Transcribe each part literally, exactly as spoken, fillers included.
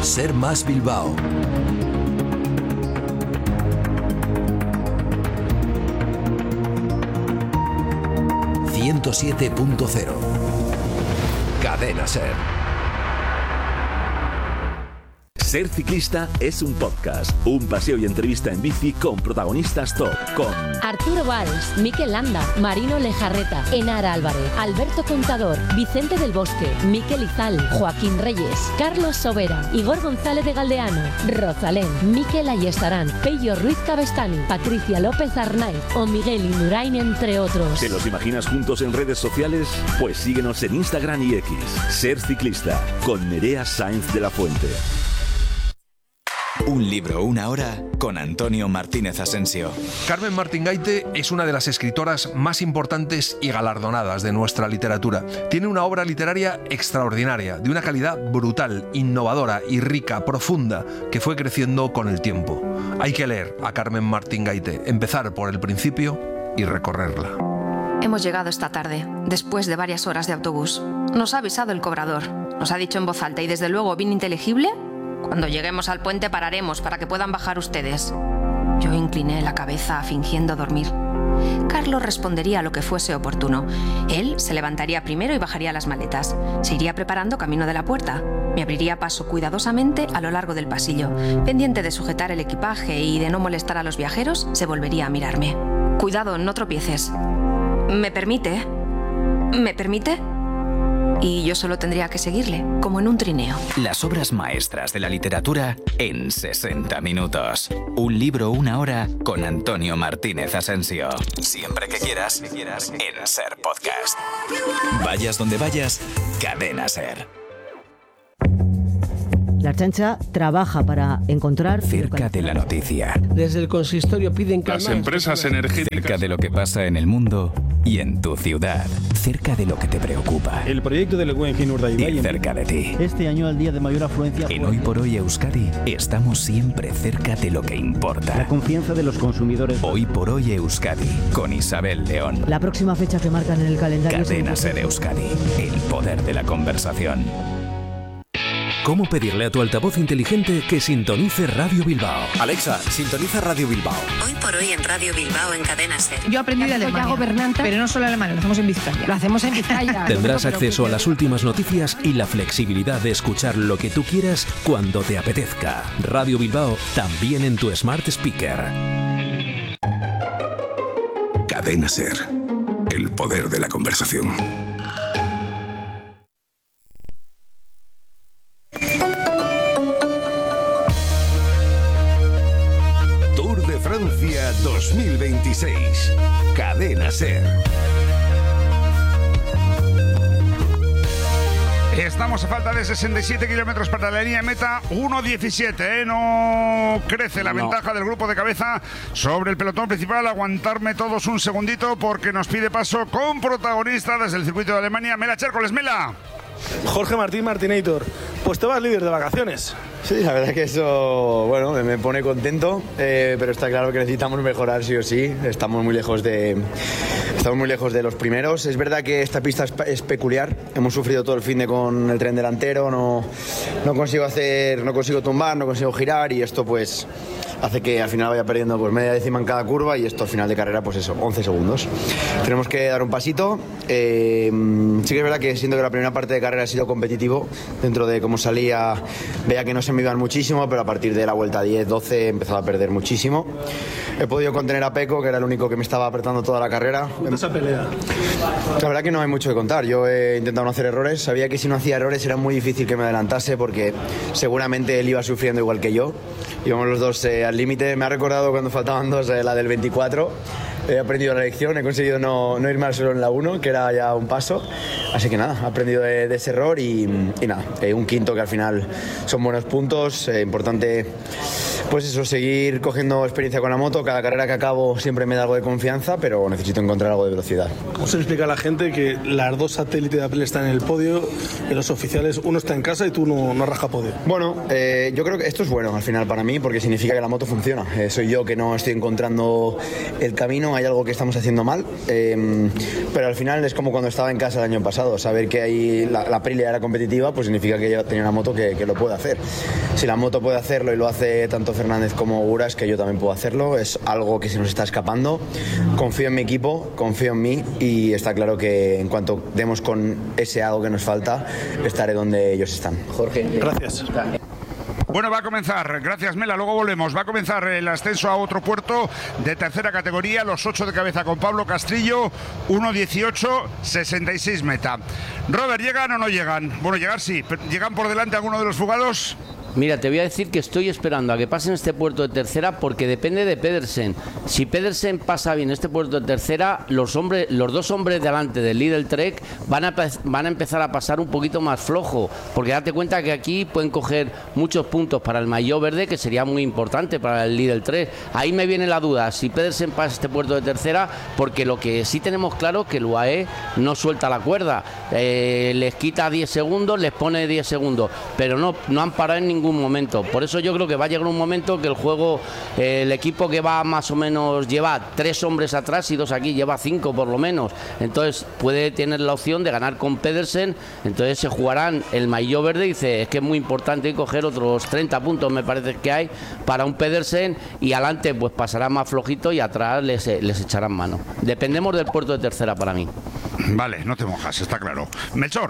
Ser Más Bilbao. ciento siete punto cero. Cadena Ser. Ser Ciclista es un podcast, un paseo y entrevista en bici con protagonistas top, con Arturo Valls, Mikel Landa, Marino Lejarreta, Enara Álvarez, Alberto Contador, Vicente del Bosque, Mikel Izal, Joaquín Reyes, Carlos Sobera, Igor González de Galdeano, Rosalén, Mikel Ayestarán, Pello Ruiz Cabestani, Patricia López Arnaiz o Miguel Indurain, entre otros. ¿Te los imaginas juntos en redes sociales? Pues síguenos en Instagram y X. Ser Ciclista, con Nerea Sainz de la Fuente. Un libro, una hora, con Antonio Martínez Asensio. Carmen Martín Gaite es una de las escritoras más importantes y galardonadas de nuestra literatura. Tiene una obra literaria extraordinaria, de una calidad brutal, innovadora y rica, profunda, que fue creciendo con el tiempo. Hay que leer a Carmen Martín Gaite, empezar por el principio y recorrerla. Hemos llegado esta tarde, después de varias horas de autobús. Nos ha avisado el cobrador. Nos ha dicho en voz alta y desde luego bien inteligible: cuando lleguemos al puente pararemos para que puedan bajar ustedes. Yo incliné la cabeza fingiendo dormir. Carlos respondería a lo que fuese oportuno. Él se levantaría primero y bajaría las maletas. Se iría preparando camino de la puerta. Me abriría paso cuidadosamente a lo largo del pasillo. Pendiente de sujetar el equipaje y de no molestar a los viajeros, se volvería a mirarme. Cuidado, no tropieces. ¿Me permite? ¿Me permite? Y yo solo tendría que seguirle, como en un trineo. Las obras maestras de la literatura en sesenta minutos. Un libro, una hora, con Antonio Martínez Asensio. Siempre que quieras, en Ser Podcast. Vayas donde vayas, Cadena Ser. La Ertzaintza trabaja para encontrar... Cerca de la noticia. Desde el consistorio piden calmar. Las empresas energéticas. Cerca de lo que pasa en el mundo y en tu ciudad. Cerca de lo que te preocupa. El proyecto del Guggenheim Urdaibai. Y cerca de ti. Este año el día de mayor afluencia. En Hoy por Hoy Euskadi estamos siempre cerca de lo que importa. La confianza de los consumidores. Hoy por Hoy Euskadi con Isabel León. La próxima fecha que marcan en el calendario. Cadena Ser Euskadi. El poder de la conversación. ¿Cómo pedirle a tu altavoz inteligente que sintonice Radio Bilbao? Alexa, sintoniza Radio Bilbao. Hoy por Hoy en Radio Bilbao en Cadena Ser. Yo aprendí de Alemania, gobernante, pero no solo alemán, lo hacemos en Vizcaya. Lo hacemos en Vizcaya. Tendrás acceso a las últimas noticias y la flexibilidad de escuchar lo que tú quieras cuando te apetezca. Radio Bilbao, también en tu Smart Speaker. Cadena Ser, el poder de la conversación. Francia dos mil veintiséis. Cadena Ser. Estamos a falta de sesenta y siete kilómetros para la línea de meta, uno diecisiete, ¿eh? No crece la no. ventaja del grupo de cabeza sobre el pelotón principal. Aguantarme todos un segundito porque nos pide paso con protagonista desde el circuito de Alemania, Mela Chércoles. Mela. Jorge Martín Martinator, pues te vas líder de vacaciones. Sí, la verdad es que eso, bueno, me pone contento, eh, pero está claro que necesitamos mejorar sí o sí. Estamos muy lejos de, estamos muy lejos de los primeros. Es verdad que esta pista es, es peculiar. Hemos sufrido todo el fin de con el tren delantero, no, no consigo hacer, no consigo tumbar, no consigo girar y esto pues hace que al final vaya perdiendo pues media décima en cada curva y esto al final de carrera pues eso, once segundos. Tenemos que dar un pasito. Eh, sí que es verdad que siento que la primera parte de carrera ha sido competitivo. Dentro de cómo salía, veía que no se me iban muchísimo, pero a partir de la vuelta diez doce he empezado a perder muchísimo. He podido contener a Peco, que era el único que me estaba apretando toda la carrera. Esa pelea. La verdad que no hay mucho que contar. Yo he intentado no hacer errores. Sabía que si no hacía errores era muy difícil que me adelantase porque seguramente él iba sufriendo igual que yo. Íbamos los dos eh, al límite. Me ha recordado cuando faltaban dos, eh, la del veinticuatro. He aprendido la lección, he conseguido no, no ir mal solo en la uno, que era ya un paso. Así que nada, he aprendido de, de ese error y, y nada, eh, un quinto que al final son buenos puntos. Eh, importante, pues eso, seguir cogiendo experiencia con la moto. Cada carrera que acabo siempre me da algo de confianza, pero necesito encontrar algo de velocidad. ¿Cómo se le explica a la gente que las dos satélites de Apple están en el podio y los oficiales, uno está en casa y tú no, no raja podio? Bueno, eh, yo creo que esto es bueno al final para mí porque significa que la moto funciona. Eh, soy yo que no estoy encontrando el camino, hay algo que estamos haciendo mal, eh, pero al final es como cuando estaba en casa el año pasado. pasado, saber que ahí la, la Aprilia era competitiva, pues significa que yo tenía una moto que, que lo puede hacer. Si la moto puede hacerlo y lo hace tanto Fernández como Guras, que yo también puedo hacerlo, es algo que se nos está escapando. Confío en mi equipo, confío en mí y está claro que en cuanto demos con ese algo que nos falta, estaré donde ellos están. Jorge, gracias. Bueno, va a comenzar, gracias Mela, luego volvemos, va a comenzar el ascenso a otro puerto de tercera categoría, los ocho de cabeza con Pablo Castrillo, uno dieciocho sesenta y seis meta. Robert, ¿llegan o no llegan? Bueno, llegar sí, pero ¿llegan por delante alguno de los fugados? Mira, te voy a decir que estoy esperando a que pasen este puerto de tercera porque depende de Pedersen. Si Pedersen pasa bien este puerto de tercera, los hombres, los dos hombres delante del Lidl Trek van a, van a empezar a pasar un poquito más flojo, porque date cuenta que aquí pueden coger muchos puntos para el maillot verde, que sería muy importante para el Lidl Trek. Ahí me viene la duda, si Pedersen pasa este puerto de tercera, porque lo que sí tenemos claro es que el U A E no suelta la cuerda, eh, les quita diez segundos, les pone diez segundos, pero no, no han parado en ningún momento. Por eso yo creo que va a llegar un momento que el juego, eh, el equipo que va más o menos lleva tres hombres atrás y dos aquí, lleva cinco por lo menos, entonces puede tener la opción de ganar con Pedersen, entonces se jugarán el maillot verde y dice, es que es muy importante coger otros treinta puntos me parece que hay para un Pedersen y adelante pues pasará más flojito y atrás les, les echarán mano. Dependemos del puerto de tercera para mí. Vale, no te mojas, está claro. Melchor.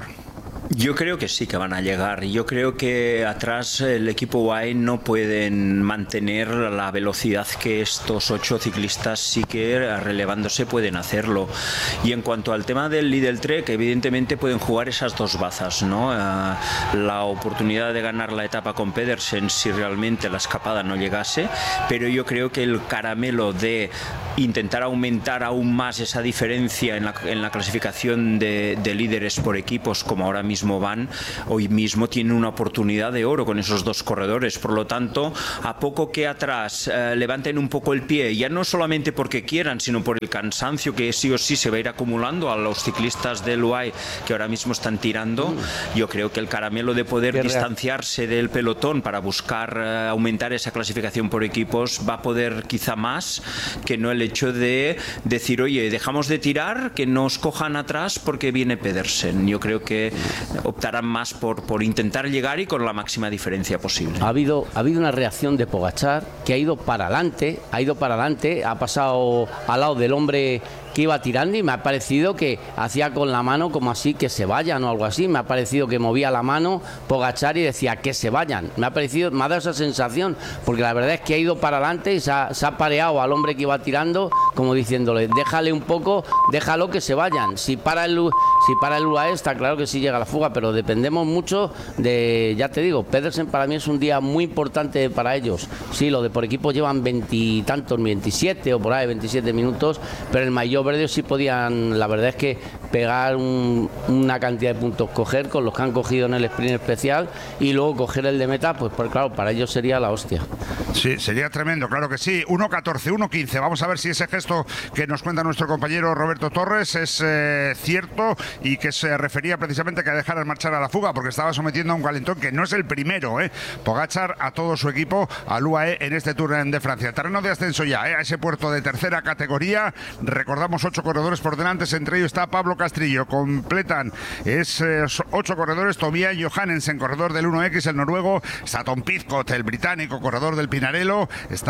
Yo creo que sí que van a llegar. Yo creo que atrás el equipo U A E no pueden mantener la velocidad que estos ocho ciclistas sí que relevándose pueden hacerlo. Y en cuanto al tema del Lidl Trek, evidentemente pueden jugar esas dos bazas, ¿no? Uh, la oportunidad de ganar la etapa con Pedersen si realmente la escapada no llegase, pero yo creo que el caramelo de intentar aumentar aún más esa diferencia en la, en la clasificación de, de líderes por equipos, como ahora mismo van, hoy mismo tienen una oportunidad de oro con esos dos corredores. Por lo tanto, a poco que atrás eh, levanten un poco el pie, ya no solamente porque quieran, sino por el cansancio que sí o sí se va a ir acumulando a los ciclistas del U A E que ahora mismo están tirando, yo creo que el caramelo de poder distanciarse del pelotón para buscar eh, aumentar esa clasificación por equipos va a poder quizá más que no el hecho de decir, oye, dejamos de tirar, que nos cojan atrás porque viene Pedersen. Yo creo que optarán más por, por intentar llegar y con la máxima diferencia posible. Ha habido, ha habido una reacción de Pogačar que ha ido para adelante, ha ido para adelante, ha pasado al lado del hombre que iba tirando y me ha parecido que hacía con la mano como así que se vayan o algo así, me ha parecido que movía la mano Pogačar y decía que se vayan, me ha parecido, me ha dado esa sensación, porque la verdad es que ha ido para adelante y se ha, se ha pareado al hombre que iba tirando como diciéndole, déjale un poco, déjalo que se vayan, si para el, si para el U A E está claro que sí llega la fuga, pero dependemos mucho de, ya te digo, Pedersen para mí es un día muy importante para ellos, sí, lo de por equipo llevan veintitantos, veintisiete o por ahí, veintisiete minutos, pero el maillot verde sí podían, la verdad es que pegar un, una cantidad de puntos, coger con los que han cogido en el sprint especial y luego coger el de meta, pues, pues claro, para ellos sería la hostia. Sí, sería tremendo, claro que sí. uno catorce, uno quince, vamos a ver si ese gesto que nos cuenta nuestro compañero Roberto Torres es eh, cierto y que se refería precisamente a que dejaran marchar a la fuga porque estaba sometiendo a un calentón que no es el primero, ¿eh? Pogačar a todo su equipo, al U A E en este Tour de Francia. Terreno de ascenso ya, ¿eh? A ese puerto de tercera categoría, recordamos ocho corredores por delante, entre ellos está Pablo Castrillo, completan esos ocho corredores, Tobias Johannesen, corredor del uno equis, el noruego, está Tom Pidcock, el británico, corredor del Pinarello,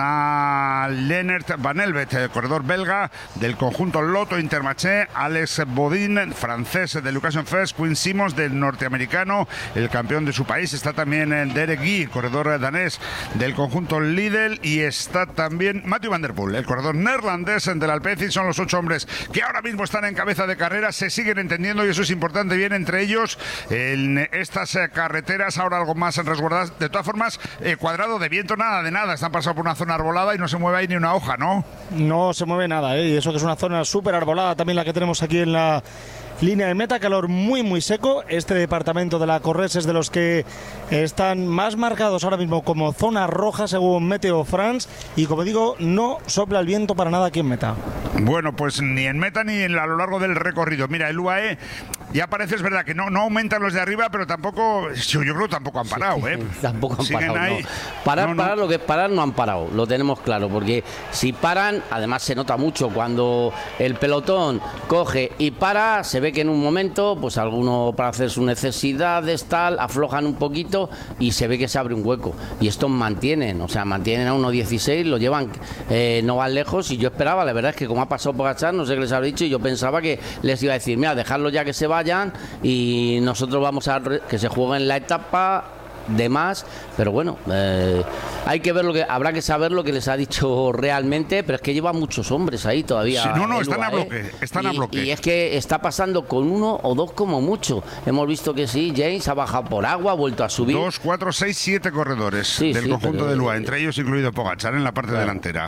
está Lennart Van Elvet, el corredor belga del conjunto Lotto Intermarché, Alex Bodin, francés de Education First, Quinn Simmons del norteamericano, el campeón de su país, está también Derek Guy, corredor danés del conjunto Lidl, y está también Mathieu van der Poel, el corredor neerlandés del Alpecin. Son los ocho hombres que ahora mismo están en cabeza de carrera, se siguen entendiendo y eso es importante, bien entre ellos en estas eh, carreteras ahora algo más resguardadas. De todas formas, eh, Cuadrado, de viento nada de nada, están pasando por una zona arbolada y no se mueve ahí ni una hoja, ¿no? No se mueve nada, ¿eh? Y eso que es una zona súper arbolada también la que tenemos aquí en la línea de meta, calor muy muy seco. Este departamento de la Corrèze es de los que están más marcados ahora mismo como zona roja según Meteo France, y como digo, no sopla el viento para nada aquí en meta. Bueno, pues ni en meta ni en, a lo largo del recorrido. Mira, el U A E ya parece, es verdad, que no, no aumentan los de arriba, pero tampoco, yo creo que tampoco han parado, ¿eh? Tampoco han Siguen parado, ahí. no. Parar, No, no. parar, lo que es parar no han parado, lo tenemos claro, porque si paran, además se nota mucho cuando el pelotón coge y para, se ve que en un momento, pues alguno para hacer sus necesidades, tal, aflojan un poquito y se ve que se abre un hueco. Y estos mantienen, o sea, mantienen a uno dieciséis, lo llevan, eh, no van lejos, y yo esperaba, la verdad es que como ha pasado Pogačar, no sé qué les habrá dicho, y yo pensaba que les iba a decir, mira, dejarlos ya que se vayan y nosotros vamos a re- que se jueguen la etapa de más, pero bueno, eh, hay que ver lo que habrá que saber lo que les ha dicho realmente, pero es que lleva muchos hombres ahí todavía. Sí, no, no, el están U A E, a bloque, están y, a bloque. Y es que está pasando con uno o dos como mucho. Hemos visto que sí, James ha bajado por agua, ha vuelto a subir. Dos, cuatro, seis, siete corredores Sí, del sí, conjunto pero- del U A E, entre ellos incluido Pogačar en la parte Claro. delantera.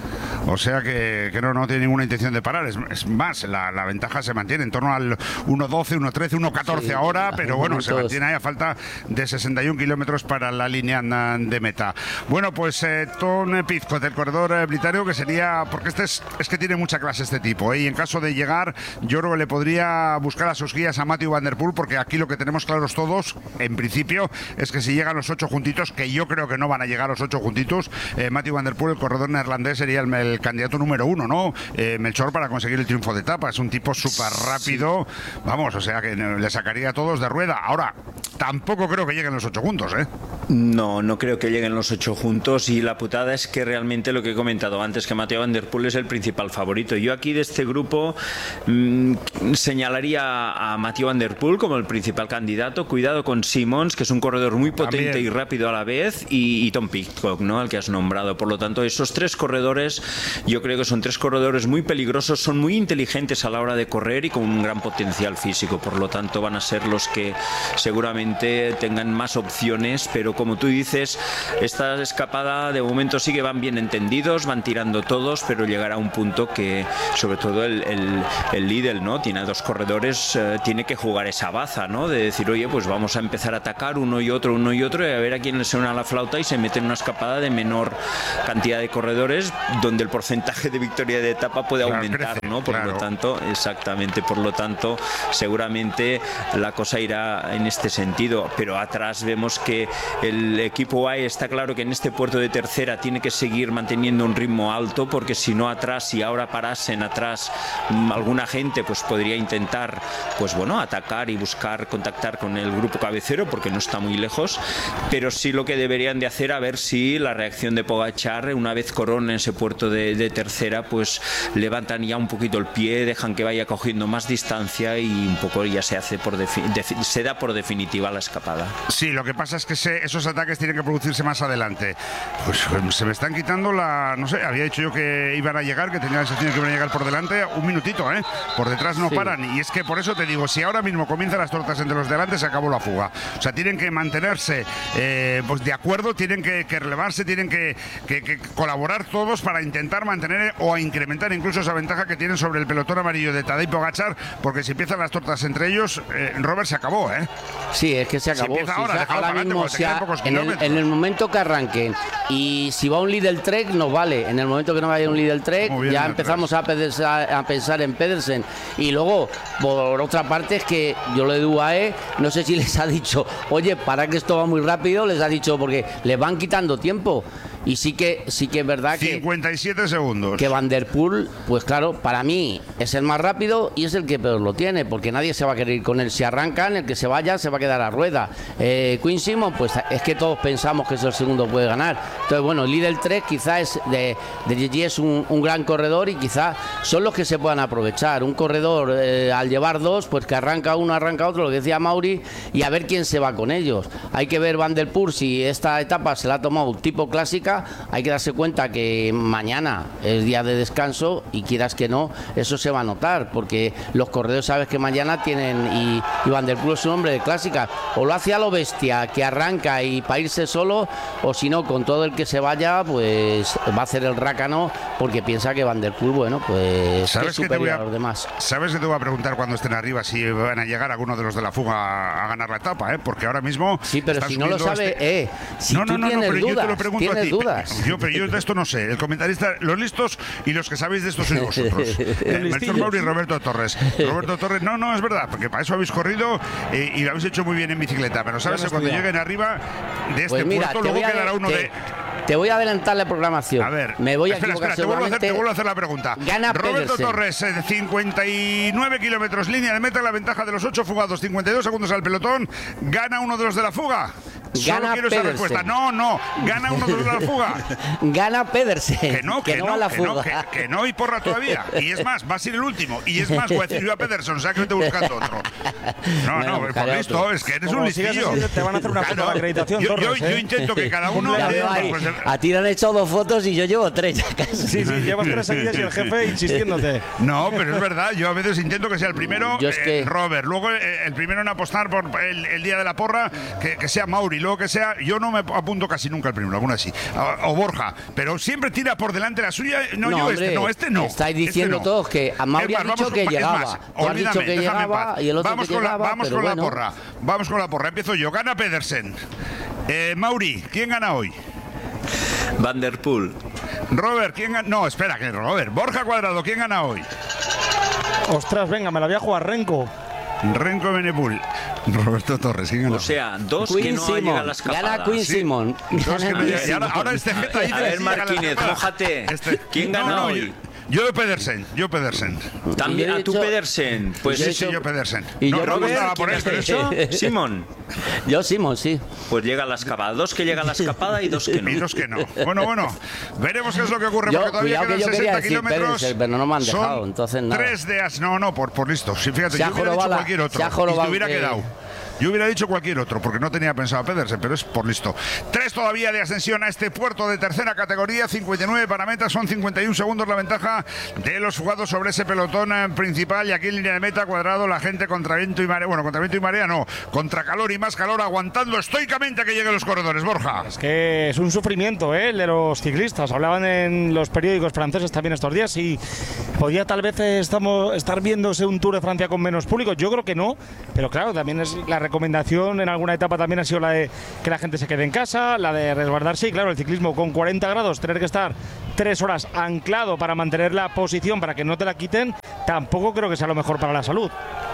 O sea que, que no, no tiene ninguna intención de parar. Es, es más, la, la ventaja se mantiene en torno al uno doce, uno trece, uno catorce Sí, ahora, en pero bueno, se momentos- mantiene ahí a falta de sesenta y un kilómetros para la línea de meta. Bueno, pues eh, Tom Pizco del corredor eh, británico, que sería, porque este es, es que tiene mucha clase este tipo, ¿eh? Y en caso de llegar, yo creo que le podría buscar a sus guías a Matthew Van Der Poel, porque aquí lo que tenemos claros todos, en principio, es que si llegan los ocho juntitos, que yo creo que no van a llegar los ocho juntitos, eh, Matthew Van Der Poel, el corredor neerlandés, sería el, el candidato número uno, ¿no? Eh, Melchor, para conseguir el triunfo de etapa. Es un tipo súper rápido, vamos, o sea que le sacaría a todos de rueda. Ahora, tampoco creo que lleguen los ocho juntos, ¿eh? No, no creo que lleguen los ocho juntos, y la putada es que realmente lo que he comentado antes, que Mathieu Van Der Poel es el principal favorito. Yo aquí de este grupo mmm, señalaría a Mathieu Van Der Poel como el principal candidato. Cuidado con Simons, que es un corredor muy potente También. y rápido a la vez, y, y Tom Pidcock, ¿no?, al que has nombrado. Por lo tanto, esos tres corredores, yo creo que son tres corredores muy peligrosos, son muy inteligentes a la hora de correr y con un gran potencial físico. Por lo tanto, van a ser los que seguramente tengan más opciones, pero como tú dices, esta escapada de momento sí que van bien entendidos, van tirando todos, pero llegará un punto que, sobre todo el, el, el líder, ¿no?, tiene dos corredores, eh, tiene que jugar esa baza, ¿no?, de decir, oye, pues vamos a empezar a atacar uno y otro, uno y otro, y a ver a quién le suena la flauta, y se mete en una escapada de menor cantidad de corredores, donde el porcentaje de victoria de etapa puede Claro, aumentar, crece, ¿no? Por claro. lo tanto, exactamente, por lo tanto, seguramente la cosa irá en este sentido, pero atrás vemos que el equipo U A E está claro que en este puerto de tercera tiene que seguir manteniendo un ritmo alto, porque si no atrás, si ahora parasen atrás mm, alguna gente, pues podría intentar, pues bueno, atacar y buscar contactar con el grupo cabecero, porque no está muy lejos, pero sí lo que deberían de hacer, a ver si la reacción de Pogačar, una vez corona ese puerto de, de tercera, pues levantan ya un poquito el pie, dejan que vaya cogiendo más distancia, y un poco ya se hace por defi- defi- se da por definitiva la escapada. Sí, lo que pasa es que se- esos ataques tienen que producirse más adelante. Pues eh, se me están quitando la... No sé, había dicho yo que iban a llegar, que tenía la sensación de que iban a llegar por delante. Un minutito, ¿eh? Por detrás no Sí. paran. Y es que por eso te digo, si ahora mismo comienzan las tortas entre los delante, se acabó la fuga. O sea, tienen que mantenerse eh, pues de acuerdo, tienen que, que relevarse, tienen que, que- que colaborar todos para intentar mantener o a incrementar incluso esa ventaja que tienen sobre el pelotón amarillo de Tadej Pogačar, porque si empiezan las tortas entre ellos, eh, Robert, se acabó, ¿eh? Sí, es que se Si acabó. empieza Sí, ahora, se- déjalo ahora para adelante, mismo, cuando te se queden ha- pocos en, el, kilómetros. en el momento que arranquen, y si va un líder Trek, nos vale. En el momento que no vaya un líder Trek, Muy bien, ya detrás. empezamos a, pensar, a pensar en Pedersen. Y luego, por otra parte, es que yo le digo a E, no sé si les ha dicho, oye, para que esto va muy rápido, les ha dicho, porque les van quitando tiempo. Y sí que sí que es verdad que, cincuenta y siete segundos. que Van Der Poel, pues claro, para mí es el más rápido y es el que peor lo tiene, porque nadie se va a querer ir con él. Si arrancan, el que se vaya se va a quedar a rueda. Eh, Quinn Simmons, pues es que todos pensamos que es el segundo puede ganar. Entonces, bueno, el líder tres quizás es de, de G G es un, un gran corredor, y quizás son los que se puedan aprovechar. Un corredor, eh, al llevar dos, pues que arranca uno, arranca otro, lo que decía Mauri, y a ver quién se va con ellos. Hay que ver Van Der Poel si esta etapa se la ha tomado tipo clásica. Hay que darse cuenta que mañana es día de descanso, y quieras que no, eso se va a notar, porque los corredores sabes que mañana tienen, y, y Van Der Poel es un hombre de clásica, o lo hace a lo bestia, que arranca y para irse solo, o si no, con todo el que se vaya, pues va a hacer el rácano, porque piensa que Van Der Poel, bueno, pues ¿Sabes es que te voy superior a, a los demás. ¿Sabes que te voy a preguntar cuando estén arriba si van a llegar algunos de los de la fuga a ganar la etapa? ¿eh? Porque ahora mismo... Sí, pero están si no lo subiendo sabe, este- eh, si no, tú no, no, no, tienes pero yo te dudas, lo pregunto a tienes ti. dudas, dudas. Yo, pero yo de esto no sé. El comentarista, los listos y los que sabéis de esto sois vosotros. eh, Melchor Mauri y Roberto Torres. Roberto Torres, no, no, es verdad, porque para eso habéis corrido eh, y lo habéis hecho muy bien en bicicleta. Pero sabes que cuando lleguen arriba de este pues mira, puerto, luego a, quedará uno te, de. Te voy a adelantar la programación. A ver, me voy a espera, equivocar espera, te vuelvo, a hacer, te vuelvo a hacer la pregunta. Gana Roberto Pedersen. Torres, eh, cincuenta y nueve kilómetros, línea de meta, la ventaja de los ocho fugados, cincuenta y dos segundos al pelotón. ¿Gana uno de los de la fuga? Gana Solo quiero esa Pedersen. respuesta. No, no, gana uno de los de la fuga. Gana Pedersen. Que no, que, que no, no, la que, fuga. no que, que no, y porra todavía. Y es más, va a ser el último. Y es más, voy a decir yo a Pedersen, o sea que vete buscando otro. No, bueno, no, por listo, otro. Es que eres Como un listillo. Así, te van a hacer una foto de acreditación, yo, Torres, yo, ¿eh? yo intento que cada uno. Ya veo ahí, pues, a ti le han hecho dos fotos y yo llevo tres ya casi. Sí, sí, llevas tres seguidas y el jefe insistiéndote. No, pero es verdad, yo a veces intento que sea el primero Yo es que... eh, Robert, luego eh, el primero en apostar por el, el día de la porra, que, que sea Mauri, luego que sea. Yo no me apunto casi nunca el primero, alguna así. O, o Borja, pero siempre tira por delante la suya. No, no yo hombre, este no, este no. Estáis diciendo este no. todos que a Mauri más, ha dicho vamos, que es llegaba. Más, Tú has dicho que llegaba y el otro vamos que con llegaba, la, Vamos pero con bueno. la porra. Vamos con la porra. Empiezo yo. Gana Pedersen. Eh, Mauri, ¿quién gana hoy? Van der Poel. Robert, ¿quién gana? No, espera, que Robert. Borja Cuadrado, ¿quién gana hoy? Ostras, venga, me la voy a jugar Renko. Renko Benepul. Roberto Torres, ¿quién gana? O sea, dos Queen que no Simon. llegan a la escapada. Gana Queen Sí. Simon. Dos que no llegan. Y ahora, ahora este Geta dice A que ver, sí llega a la Martínez, escapada. mójate. Este- ¿Quién No, gana no, hoy? Yo Pedersen, yo Pedersen. También yo he a tu dicho- Pedersen. Pues Sí, yo he sí, hecho- yo Pedersen. y no, yo no Robert, apostaba por ¿quién esto. has dicho? Simón. Yo Simon, sí. Pues llega a la escapada. Dos que llegan a la escapada y dos que no. Y dos que no. Bueno, bueno, veremos qué es lo que ocurre, Yo, porque todavía cuidado que quedan yo quería sesenta decir kilómetros. Pedersen, pero no me han dejado, Son entonces nada. Tres de as. No, no, por, por listo. Sí, fíjate, Se ha yo hubiera dicho jorobado la- cualquier otro. se ha Y jorobado te hubiera que- quedado. Yo hubiera dicho cualquier otro, porque no tenía pensado a Pedersen, pero es por listo. Tres todavía de ascensión a este puerto de tercera categoría, cincuenta y nueve para meta, son cincuenta y un segundos la ventaja de los jugados sobre ese pelotón eh, principal. Y aquí en línea de meta, Cuadrado, la gente contra viento y marea. Bueno, contra viento y marea no, contra calor y más calor, aguantando estoicamente a que lleguen los corredores. Borja. Es que es un sufrimiento, ¿eh? El de los ciclistas. Hablaban en los periódicos franceses también estos días y podía tal vez eh, estamos, estar viéndose un Tour de Francia con menos público. Yo creo que no, pero claro, también es la recomendación en alguna etapa también ha sido la de que la gente se quede en casa, la de resguardarse y claro, el ciclismo con cuarenta grados, tener que estar tres horas anclado para mantener la posición para que no te la quiten, tampoco creo que sea lo mejor para la salud.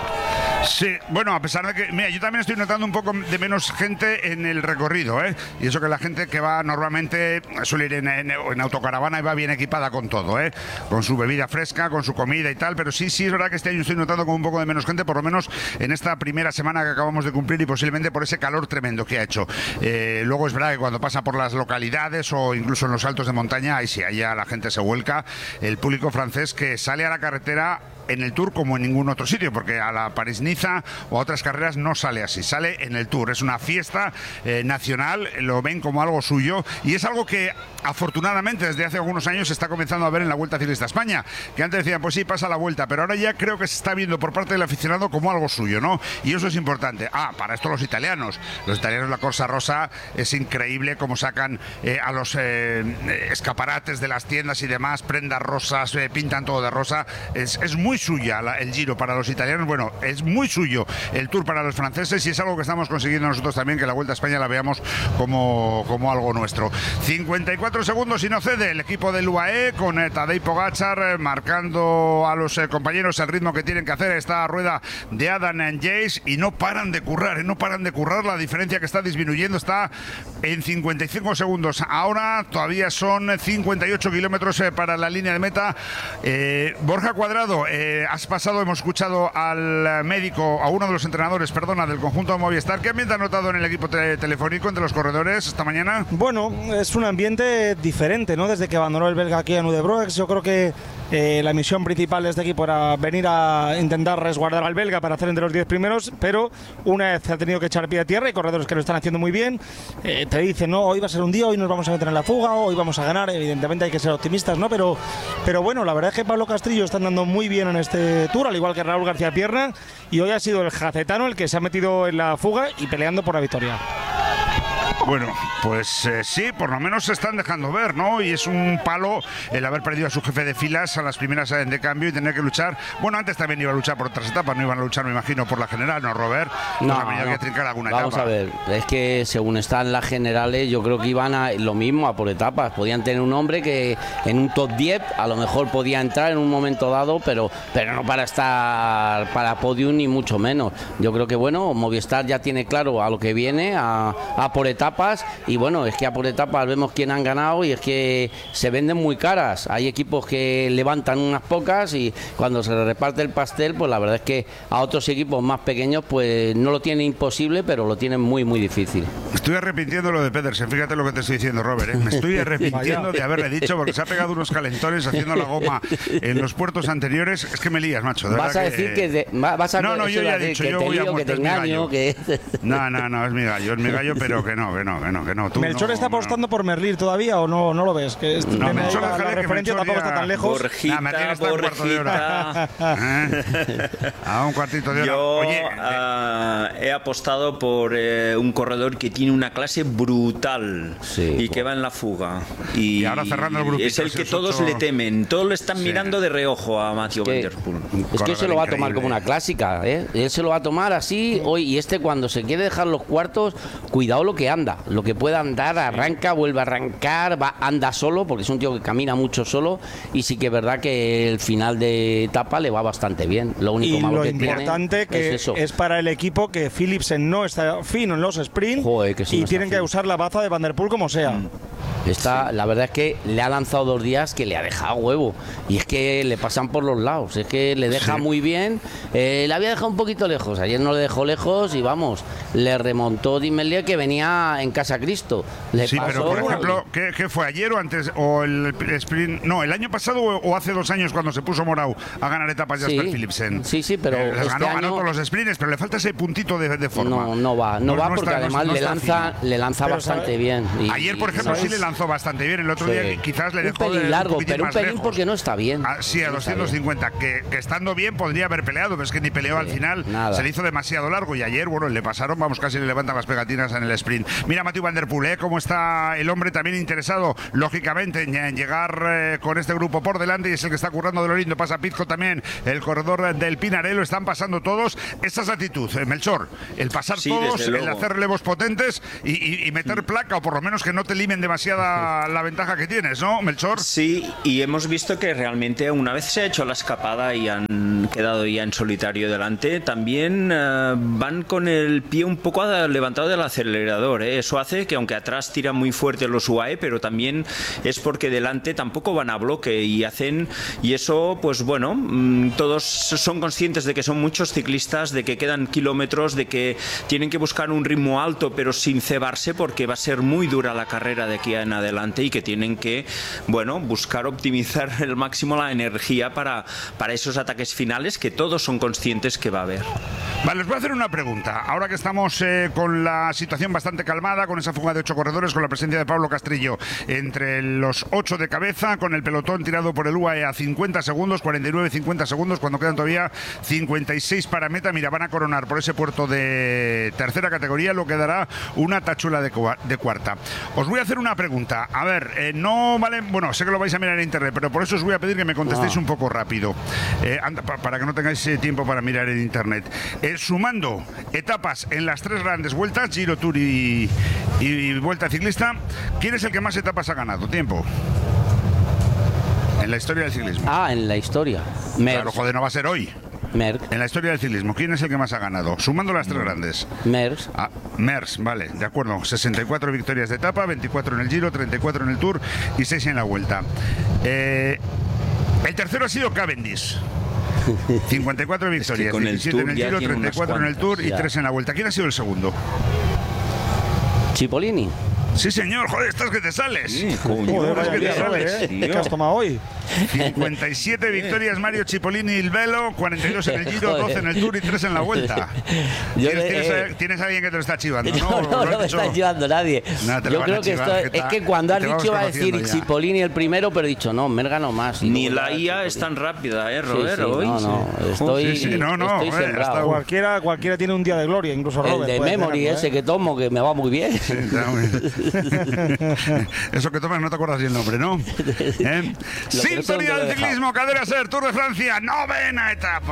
Sí, bueno, a pesar de que, mira, yo también estoy notando un poco de menos gente en el recorrido, ¿eh? Y eso que la gente que va normalmente suele ir en, en, en autocaravana y va bien equipada con todo, ¿eh? Con su bebida fresca, con su comida y tal, pero sí, sí es verdad que este año estoy notando como un poco de menos gente, por lo menos en esta primera semana que acabamos de cumplir y posiblemente por ese calor tremendo que ha hecho. Eh, luego es verdad que cuando pasa por las localidades o incluso en los altos de montaña, ahí sí, allá la gente se vuelca, el público francés que sale a la carretera en el Tour como en ningún otro sitio, porque a la París-Niza o a otras carreras no sale así, sale en el Tour. Es una fiesta eh, nacional, lo ven como algo suyo y es algo que afortunadamente desde hace algunos años se está comenzando a ver en la Vuelta Ciclista a España, que antes decían, pues sí, pasa la Vuelta, pero ahora ya creo que se está viendo por parte del aficionado como algo suyo, ¿no? Y eso es importante. Ah, para esto los italianos. Los italianos, la Corsa Rosa, es increíble cómo sacan eh, a los eh, escaparates de las tiendas y demás, prendas rosas, eh, pintan todo de rosa. Es, es muy suya la, el Giro para los italianos, bueno, es muy suyo el Tour para los franceses y es algo que estamos consiguiendo nosotros también, que la Vuelta a España la veamos como, como algo nuestro. cincuenta y cuatro segundos y no cede el equipo del U A E con eh, Tadej Pogačar eh, marcando a los eh, compañeros el ritmo que tienen que hacer esta rueda de Adam Yates y no paran de currar, eh, no paran de currar, la diferencia que está disminuyendo está en cincuenta y cinco segundos. Ahora todavía son cincuenta y ocho kilómetros eh, para la línea de meta. Eh, Borja Cuadrado, eh, has pasado, hemos escuchado al médico, a uno de los entrenadores, perdona, del conjunto de Movistar. ¿Qué ambiente ha notado en el equipo te telefónico entre los corredores esta mañana? Bueno, es un ambiente diferente, ¿no? Desde que abandonó el belga aquí en Udebroex, yo creo que eh, la misión principal de este equipo era venir a intentar resguardar al belga para hacer entre los diez primeros, pero una vez ha tenido que echar pie a tierra, hay corredores que lo están haciendo muy bien, eh, te dicen, no, hoy va a ser un día, hoy nos vamos a meter en la fuga, hoy vamos a ganar, evidentemente hay que ser optimistas, ¿no? Pero, pero bueno, la verdad es que Pablo Castrillo está andando muy bien en este Tour, al igual que Raúl García Pierna, y hoy ha sido el jacetano el que se ha metido en la fuga y peleando por la victoria. Bueno, pues eh, sí, por lo menos se están dejando ver, ¿no? Y es un palo el haber perdido a su jefe de filas a las primeras de cambio y tener que luchar. Bueno, antes también iba a luchar por otras etapas, no iban a luchar, me imagino, por la general, ¿no, Robert? No, pues había no. que trincar alguna Vamos etapa. a ver, es que según están las generales, yo creo que iban a lo mismo, a por etapas. Podían tener un hombre que en un top diez a lo mejor podía entrar en un momento dado, pero, pero no para estar para podium ni mucho menos. Yo creo que, bueno, Movistar ya tiene claro a lo que viene, a, a por etapas, y bueno, es que a por etapas vemos quién han ganado y es que se venden muy caras. Hay equipos que levantan unas pocas y cuando se le reparte el pastel, pues la verdad es que a otros equipos más pequeños pues no lo tienen imposible, pero lo tienen muy muy difícil. Estoy arrepintiendo lo de Pedersen, fíjate lo que te estoy diciendo, Robert, ¿eh? Me estoy arrepintiendo de haberle dicho, porque se ha pegado unos calentones haciendo la goma en los puertos anteriores. Es que me lías, macho. De vas a decir que, que de, vas a no, no, yo ya he dicho, que yo te voy lío, a que te engaño, que no, no, no, es mi gallo, es mi gallo, pero que no, que no, que no, que no. Tú ¿Melchor no, está apostando no. por Merlir todavía o no, no lo ves? Que este no, tema Melchor, la, la referencia tampoco está tan lejos. Borjita, nah, está Borjita. ¿Eh? A un cuartito de hora. Yo Oye, uh, he apostado por eh, un corredor que tiene una clase brutal sí, y pues. que va en la fuga. Y, y ahora cerrando el grupito, es el que es todos ocho... le temen. Todos le están sí. mirando de reojo a Mathieu Van Der Poel. Es que se lo va a tomar como una clásica, ¿eh? Él se lo va a tomar así hoy, y este cuando se quiere dejar los cuartos, cuidado lo que anda, lo que pueda andar, arranca, vuelve a arrancar, va, anda solo, porque es un tío que camina mucho solo, y sí que es verdad que el final de etapa le va bastante bien. Lo único y malo lo que importante tiene que es, eso. es para el equipo que Philipsen no está fino en los sprints. Joder, que sí y no tienen que fino. usar la baza de Van Der Poel como sea. Mm. Está, sí. La verdad es que le ha lanzado dos días que le ha dejado huevo, y es que le pasan por los lados, es que le deja sí. muy bien. Eh, le había dejado un poquito lejos, ayer no le dejó lejos y vamos, le remontó Dimelier, que venía en Casa Cristo. Le sí, pasó, pero por ejemplo, ¿qué, ¿qué fue ayer o antes? ¿O el sprint? No, el año pasado o, o hace dos años cuando se puso Morau a ganar etapas de Jasper sí, Philipsen. Sí, sí, pero eh, les este ganó, año... ganó todos los sprints, pero le falta ese puntito de, de forma. No, no va, no, no va no porque está, además no, le, lanza, le lanza pero bastante sabe, bien. Y, ayer, por ejemplo, ¿sabes? sí le lanzó bastante bien. El otro sí. día quizás le dejó un pelín de, largo, un pero un pelín lejos. porque no está bien. Ah, sí, a no doscientos cincuenta, que, que estando bien podría haber peleado, pero es que ni peleó sí, al final. Nada. Se le hizo demasiado largo y ayer, bueno, le pasaron, vamos, casi le levantan las pegatinas en el sprint. Mira, Mathieu Van Der Poel, ¿eh? Cómo está el hombre también interesado, lógicamente, en, en llegar eh, con este grupo por delante, y es el que está currando de lo lindo. Pasa Pizco también, el corredor del Pinarello, están pasando todos. Esa es la actitud, eh, Melchor, el pasar sí, todos, el hacer relevos potentes y, y, y meter placa, o por lo menos que no te limen demasiada la ventaja que tienes, ¿no, Melchor? Sí, y hemos visto que realmente una vez se ha hecho la escapada y han quedado ya en solitario delante, también uh, van con el pie un poco levantado del acelerador, ¿eh? Eso hace que aunque atrás tiran muy fuerte los U A E, pero también es porque delante tampoco van a bloque y hacen, y eso pues bueno, mmm, todos son conscientes de que son muchos ciclistas, de que quedan kilómetros, de que tienen que buscar un ritmo alto pero sin cebarse, porque va a ser muy dura la carrera de aquí en adelante, y que tienen que, bueno, buscar optimizar el máximo la energía para, para esos ataques finales que todos son conscientes que va a haber. Vale, les voy a hacer una pregunta. Ahora que estamos eh, con la situación bastante calmada, con esa fuga de ocho corredores, con la presencia de Pablo Castrillo entre los ocho de cabeza, con el pelotón tirado por el U A E a cincuenta segundos, cuarenta y nueve cincuenta segundos, cuando quedan todavía cincuenta y seis para meta. Mira, van a coronar por ese puerto de tercera categoría, lo que dará una tachuela de, de cuarta. Os voy a hacer una pregunta. A ver, eh, no vale, bueno, sé que lo vais a mirar en internet, pero por eso os voy a pedir que me contestéis ah. un poco rápido, eh, anda, pa, para que no tengáis eh, tiempo para mirar en internet. Eh, sumando etapas en las tres grandes vueltas, Giro, Tour y, y Vuelta Ciclista, ¿quién es el que más etapas ha ganado? Tiempo. En la historia del ciclismo. Ah, en la historia. Merckx. Claro, joder, no va a ser hoy. Merckx. En la historia del ciclismo, ¿quién es el que más ha ganado? Sumando las tres grandes. Merckx. Ah, Merckx, vale, de acuerdo. sesenta y cuatro victorias de etapa, veinticuatro en el Giro, treinta y cuatro en el Tour y seis en la Vuelta. Eh, el tercero ha sido Cavendish. cincuenta y cuatro victorias, es que diecisiete en el Giro, treinta y cuatro en el Tour y ya. tres en la Vuelta. ¿Quién ha sido el segundo? Cipollini. Sí, señor, joder, estás que te sales. Sí, coño, Joder, vaya que te día, sales, Robert, ¿eh? tío. ¿Qué has tomado hoy? cincuenta y siete victorias Mario Cipollini y el Velo, cuarenta y dos en el Giro, doce en el Tour y tres en la Vuelta. Yo ¿Tienes, le- tienes, eh, tienes a alguien que te lo está chivando, No, ¿no? no, ¿Lo has no me dicho? está llevando nadie. Nada, te lo Yo van creo a que chivar, esto que es ta- que cuando has te vamos dicho va a decir conociendo ya. Cipollini el primero, pero he dicho no, Merga no más. Y Ni luego la ya I A Cipollini. es tan rápida, ¿eh, Sí, Robert? sí, hoy. no, no, estoy, Sí, sí, no, no, estoy eh, sembrado. hasta- Cualquiera, cualquiera tiene un día de gloria, incluso El Robert. de puede Memory tenerlo, ese ¿eh? que tomo, que me va muy bien. Eso que tomas no te acuerdas bien el nombre, ¿no? ¿Eh? Lo que no sé Sintonía dónde lo he del dejado. ciclismo, Cadena Ser, Tour de Francia, novena etapa.